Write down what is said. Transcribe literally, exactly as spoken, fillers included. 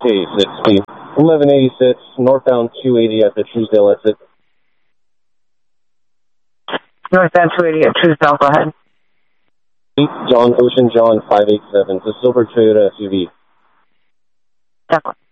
Hey, six speed. eleven eighty-six, northbound two eighty at the Truesdale exit. Northbound two eighty at Truesdale, go ahead. John Ocean John five eight seven, it's a silver Toyota S U V. Definitely.